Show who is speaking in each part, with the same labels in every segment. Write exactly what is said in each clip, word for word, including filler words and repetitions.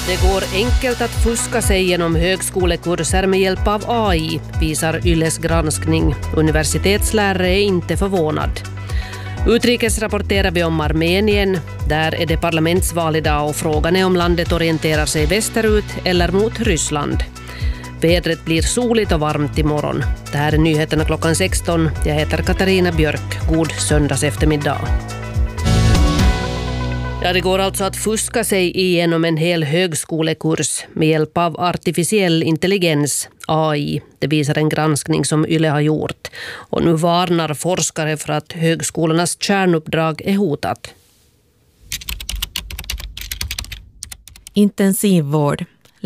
Speaker 1: Det går enkelt att fuska sig genom högskolekurser med hjälp av A I, visar Yles granskning. Universitetslärare är inte förvånad. Utrikes rapporterar vi om Armenien. Där är det parlamentsval idag och frågan är om landet orienterar sig västerut eller mot Ryssland. Vädret blir soligt och varmt imorgon. Det här är nyheterna klockan sexton. Jag heter Katarina Björk. God söndags eftermiddag. Ja, det går alltså att fuska sig igenom en hel högskolekurs med hjälp av artificiell intelligens, A I. Det visar en granskning som Yle har gjort. Och nu varnar forskare för att högskolornas kärnuppdrag är hotat.
Speaker 2: Intensivvård,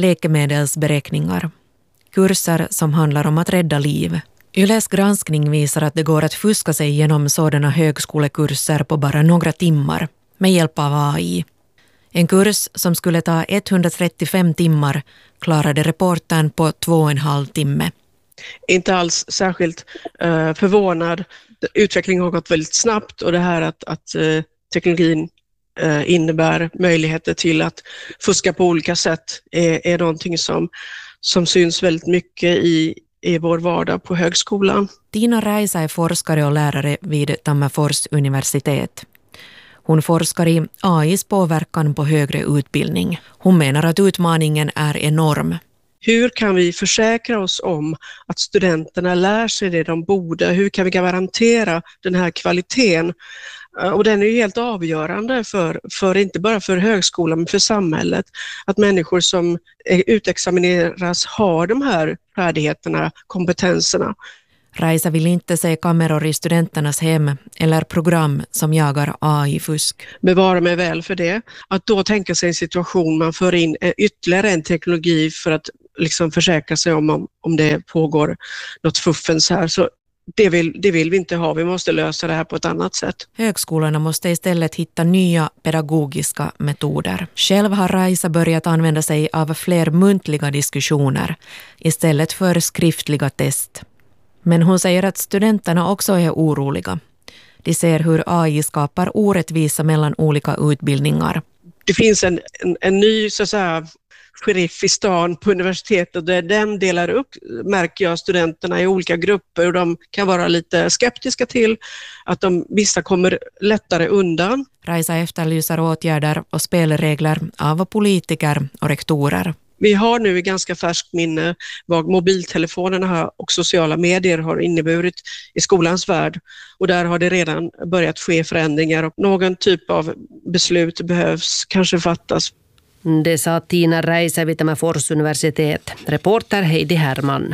Speaker 2: läkemedelsberäkningar, kurser som handlar om att rädda liv. Yles granskning visar att det går att fuska sig genom sådana högskolekurser på bara några timmar med hjälp av A I. En kurs som skulle ta etthundratrettiofem timmar klarade reportern på två och en halv timme.
Speaker 3: Inte alls särskilt uh, förvånad. Utvecklingen har gått väldigt snabbt och det här att, att uh, teknologin uh, innebär möjligheter till att fuska på olika sätt är, är någonting som, som syns väldigt mycket i, i vår vardag på högskolan.
Speaker 2: Tina Raisa är forskare och lärare vid Tammerfors universitet. Hon forskar i A I:s påverkan på högre utbildning. Hon menar att utmaningen är enorm.
Speaker 3: Hur kan vi försäkra oss om att studenterna lär sig det de borde? Hur kan vi garantera den här kvaliteten? Och den är ju helt avgörande för, för inte bara för högskolan men för samhället. Att människor som utexamineras har de här färdigheterna, kompetenserna.
Speaker 2: Raisa vill inte se kameror i studenternas hem eller program som jagar A I-fusk.
Speaker 3: Bevara mig väl för det. Att då tänka sig en situation man för in ytterligare en teknologi för att liksom försäkra sig om, om, om det pågår något fuffens här. Så det vill, det vill vi inte ha. Vi måste lösa det här på ett annat sätt.
Speaker 2: Högskolorna måste istället hitta nya pedagogiska metoder. Själv har Raisa börjat använda sig av fler muntliga diskussioner istället för skriftliga test. Men hon säger att studenterna också är oroliga. De ser hur A I skapar orättvisa mellan olika utbildningar.
Speaker 3: Det finns en, en, en ny så att säga, sheriff i stan på universitetet där den delar upp, märker jag, studenterna i olika grupper och de kan vara lite skeptiska till att de, vissa kommer lättare undan.
Speaker 2: Raisa efterlyser åtgärder och spelregler av politiker och rektorer.
Speaker 3: Vi har nu i ganska färskt minne vad mobiltelefonerna och sociala medier har inneburit i skolans värld. Och där har det redan börjat ske förändringar och någon typ av beslut behövs kanske fattas.
Speaker 1: Det sa Tina Raisa vid Tammerfors universitet. Reporter Heidi Herman.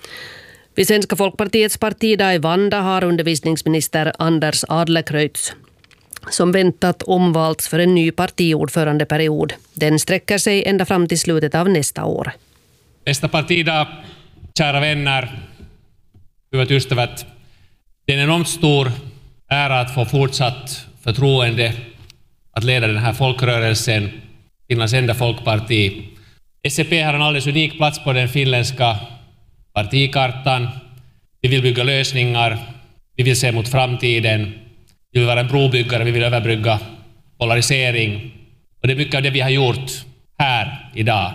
Speaker 1: Vid Svenska folkpartiets partidag i Vanda har undervisningsminister Anders Adlercreutz som väntat omvalts för en ny partiordförandeperiod. Den sträcker sig ända fram till slutet av nästa år.
Speaker 4: Bästa partidag, kära vänner, hyvät ystävät. Det är en enormt stor ära att få fortsatt förtroende att leda den här folkrörelsen, Finlands enda folkparti. S C P har en alldeles unik plats på den finländska partikartan. Vi vill bygga lösningar, vi vill se mot framtiden. Vi vill vara en brobyggare, vi vill överbrygga polarisering. Och det är mycket av det vi har gjort här idag.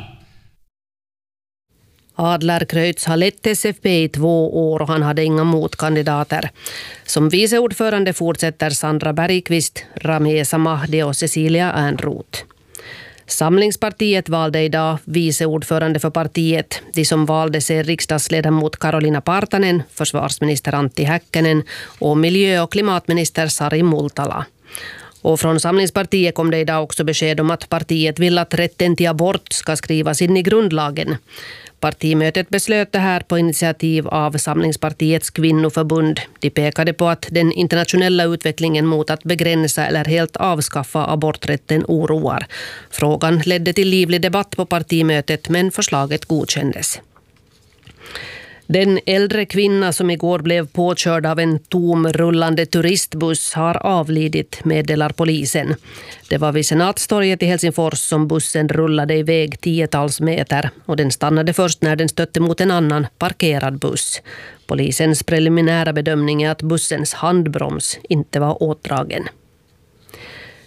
Speaker 1: Adlercreutz har lett S F P i två år och han hade inga motkandidater. Som viceordförande fortsätter Sandra Bergqvist, Ramesa Mahdi och Cecilia Ernroth. Samlingspartiet valde idag viceordförande för partiet. De som valdes är riksdagsledamot Karolina Partanen, försvarsminister Antti Häkkänen och miljö- och klimatminister Sari Multala. Och från Samlingspartiet kom det idag också besked om att partiet vill att rätten till abort ska skrivas in i grundlagen. Partimötet beslöt det här på initiativ av Samlingspartiets kvinnoförbund. De pekade på att den internationella utvecklingen mot att begränsa eller helt avskaffa aborträtten oroar. Frågan ledde till livlig debatt på partimötet, men förslaget godkändes. Den äldre kvinna som igår blev påkörd av en tom rullande turistbuss har avlidit, meddelar polisen. Det var vid Senatstorget i Helsingfors som bussen rullade iväg tiotals meter och den stannade först när den stötte mot en annan parkerad buss. Polisens preliminära bedömning är att bussens handbroms inte var åtdragen.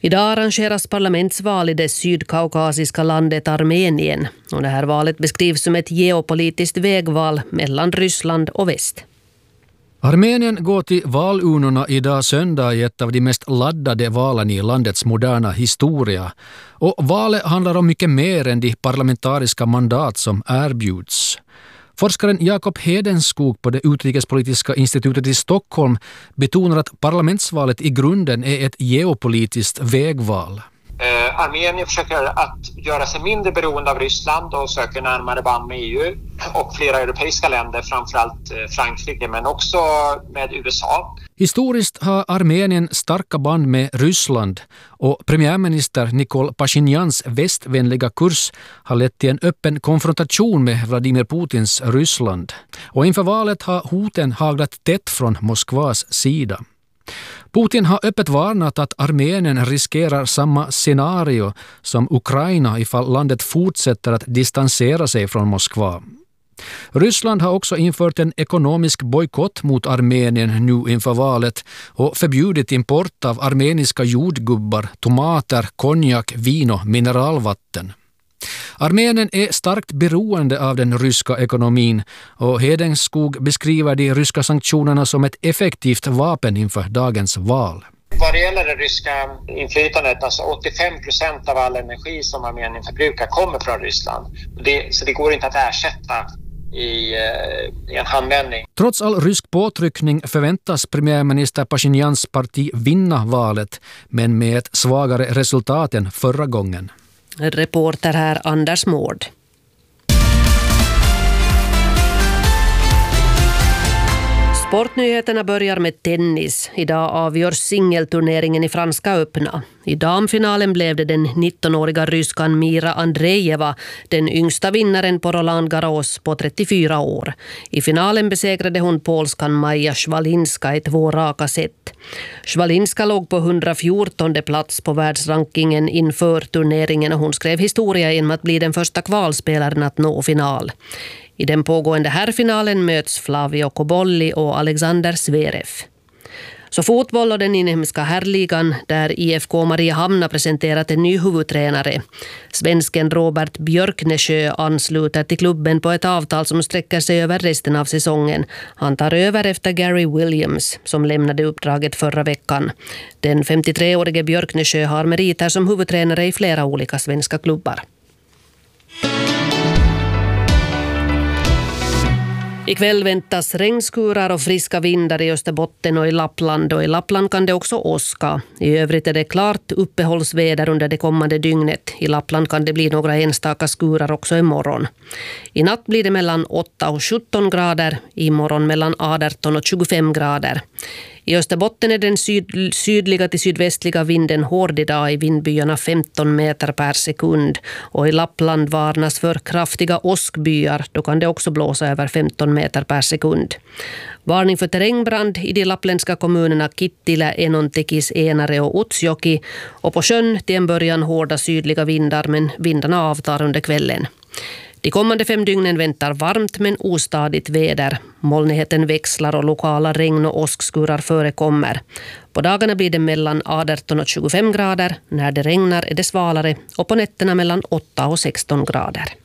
Speaker 1: Idag arrangeras parlamentsval i det sydkaukasiska landet Armenien. Och det här valet beskrivs som ett geopolitiskt vägval mellan Ryssland och väst.
Speaker 5: Armenien går till valurnorna idag söndag i ett av de mest laddade valen i landets moderna historia. Och valet handlar om mycket mer än de parlamentariska mandat som erbjuds. Forskaren Jakob Hedenskog på det utrikespolitiska institutet i Stockholm betonar att parlamentsvalet i grunden är ett geopolitiskt vägval.
Speaker 6: Eh, Armenien försöker att göra sig mindre beroende av Ryssland och söker närmare band med E U och flera europeiska länder, framförallt eh, Frankrike men också med U S A.
Speaker 5: Historiskt har Armenien starka band med Ryssland och premiärminister Nikol Pashinjans västvänliga kurs har lett till en öppen konfrontation med Vladimir Putins Ryssland. Och inför valet har hoten haglat tätt från Moskvas sida. Putin har öppet varnat att Armenien riskerar samma scenario som Ukraina ifall landet fortsätter att distansera sig från Moskva. Ryssland har också infört en ekonomisk bojkott mot Armenien nu inför valet och förbjudit import av armeniska jordgubbar, tomater, konjak, vin och mineralvatten. Armenien är starkt beroende av den ryska ekonomin och Hedenskog beskriver de ryska sanktionerna som ett effektivt vapen inför dagens val.
Speaker 6: Vad det gäller det ryska inflytandet, alltså åttiofem procent av all energi som Armenien förbrukar kommer från Ryssland. Det, så det går inte att ersätta i, i en handvändning.
Speaker 5: Trots all rysk påtryckning förväntas premiärminister Pashinjans parti vinna valet, men med ett svagare resultat än förra gången.
Speaker 1: Reporter här Anders Mård. Sportnyheterna börjar med tennis. Idag avgörs singelturneringen i Franska öppna. I damfinalen blev det den nittonåriga ryskan Mira Andreeva, den yngsta vinnaren på Roland Garros på trettiofyra år. I finalen besegrade hon polskan Maja Swalinska i två raka set. Swalinska låg på hundrafjortonde plats på världsrankingen inför turneringen och hon skrev historia genom att bli den första kvalspelaren att nå final. I den pågående herrfinalen möts Flavio Cobolli och Alexander Zverev. Så fotboll och den inhemska herrligan där I F K Mariehamn presenterat en ny huvudtränare. Svensken Robert Björknesjö ansluter till klubben på ett avtal som sträcker sig över resten av säsongen. Han tar över efter Gary Williams som lämnade uppdraget förra veckan. Den femtiotreårige Björknesjö har meriter som huvudtränare i flera olika svenska klubbar. Ikväll väntas regnskurar och friska vindar i Österbotten och i Lappland och i Lappland kan det också åska. I övrigt är det klart uppehållsväder under det kommande dygnet. I Lappland kan det bli några enstaka skurar också imorgon. I natt blir det mellan åtta och sjutton grader, imorgon mellan arton och tjugofem grader. I Österbotten är den syd- sydliga till sydvästliga vinden hård idag i vindbyarna femton meter per sekund. Och i Lappland varnas för kraftiga åskbyar, då kan det också blåsa över femton meter per sekund. Varning för terrängbrand i de lappländska kommunerna Kittilä, Enontekis, Enare och Utsjoki. Och på sjön till en början hårda sydliga vindar, men vindarna avtar under kvällen. De kommande fem dygnen väntar varmt men ostadigt väder. Molnigheten växlar och lokala regn- och åskskurar förekommer. På dagarna blir det mellan arton och tjugofem grader. När det regnar är det svalare och på nätterna mellan åtta och sexton grader.